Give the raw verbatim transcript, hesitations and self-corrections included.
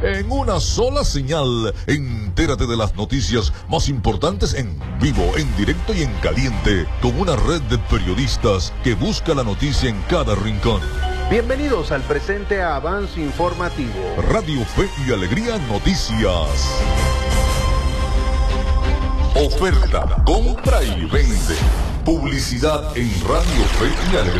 en una sola señal. Entérate de las noticias más importantes en vivo, en directo y en caliente, con una red de periodistas que busca la noticia en cada rincón. Bienvenidos al presente avance informativo. Radio Fe y Alegría Noticias. Oferta, compra y vende. Publicidad en Radio Fe y Alegría.